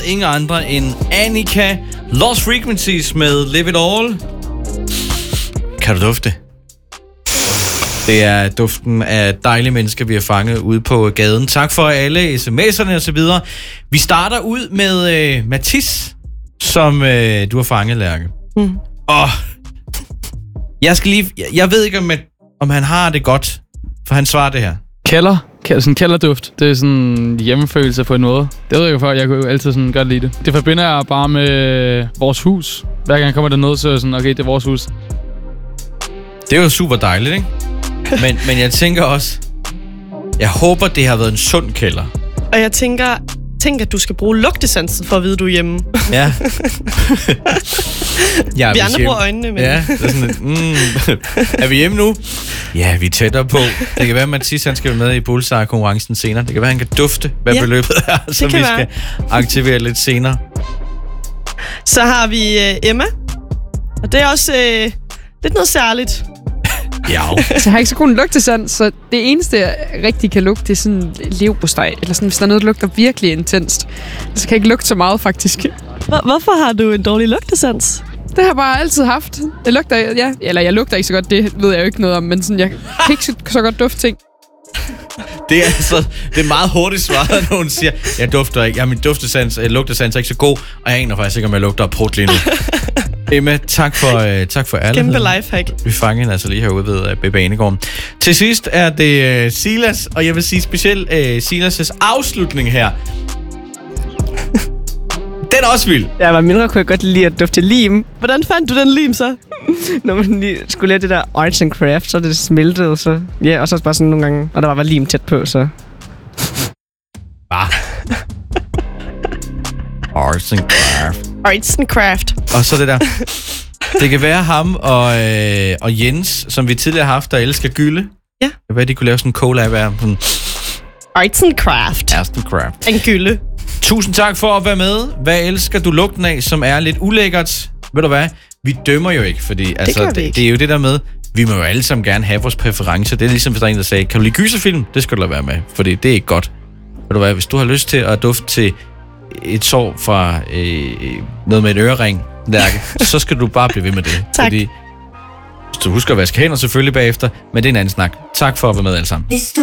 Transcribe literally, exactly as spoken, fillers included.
ingen andre end Annika. Lost Frequencies med Live It All. Kan du dufte? Det er duften af dejlige mennesker, vi har fanget ude på gaden. Tak for alle sms'erne og så videre. Vi starter ud med øh, Mathis, som øh, du har fanget, Lærke. Mm. Og jeg skal lige... Jeg ved ikke, om, om han har det godt, for han svarer det her. Kælder. Sådan en kælderduft. Det er sådan en hjemmefølelse på en måde. Det ved jeg jo for, jeg kunne jo altid sådan godt lide det. Det forbinder jeg bare med vores hus. Hver gang jeg kommer dernede, så er jeg sådan, okay, det er vores hus. Det er jo super dejligt, ikke? Men, men jeg tænker også, jeg håber, det har været en sund kælder. Og jeg tænker, tænk, at du skal bruge lugtesansen for at vide, du er hjemme. Ja. ja vi andre bruger øjnene, men... Ja, det er sådan et, mm, er vi hjemme nu? Ja, vi er tættere på. Det kan være, at Mathis, han skal være med i Bullseye-konkurrencen senere. Det kan være, han kan dufte, hvad ja, beløbet er, som vi skal være. aktivere lidt senere. Så har vi uh, Emma. Og det er også uh, lidt noget særligt. Ja. Så jeg har ikke så god en lugtesans, så det eneste, jeg rigtig kan lugte, det er sådan leverpostej. Eller sådan, hvis der er noget, der lugter virkelig intenst. Så kan jeg ikke lugte så meget, faktisk. Hvor, hvorfor har du en dårlig lugtesans? Det har jeg bare altid haft. Jeg lugter, ja, eller jeg lugter ikke så godt, det ved jeg jo ikke noget om, men sådan, jeg kan ikke så, så godt dufte ting. Det er altså, det er meget hurtigt svaret, når hun siger, jeg dufter ikke, jeg har min duftesans, jeg lugtesans er ikke så god, og jeg aner faktisk ikke, om jeg lugter af prut lige nu. Emma, tak for, uh, tak for ærligheden. Kæmpe lifehack. Vi fanger hende altså lige herude ved uh, B B Banegården. Til sidst er det uh, Silas, og jeg vil sige specielt uh, Silas' afslutning her. Den er også vild. Jeg var mindre, kunne jeg godt lide at dufte lim. Hvordan fandt du den lim så? Når man lige skulle lave det der arts and craft, så er det smeltet, så... Ja, og så bare sådan nogle gange... Og der var bare lim tæt på, så... Bare. Arts and craft. Arts and craft. Og så det der. Det kan være ham og, øh, og Jens, som vi tidligere har haft, der elsker gylde. Ja. Hvad de kunne lave sådan en collab af. Sådan... Arts and craft. Arts and craft. En gylde. Tusind tak for at være med. Hvad elsker du lugten af, som er lidt ulækkert? Ved du hvad? Vi dømmer jo ikke, fordi altså, det, det, det er jo det der med, vi må jo alle sammen gerne have vores præferencer. Det er ligesom, hvis der er en, der sagde, kan du lide gyserfilm? Det skal du lade være med, fordi det er ikke godt. Ved du hvad? Hvis du har lyst til at dufte til et sår fra øh, noget med en ørering, Lærke, så skal du bare blive ved med det. Tak. Fordi, hvis du husker at vaske hænder selvfølgelig bagefter, men det er en anden snak. Tak for at være med alle sammen.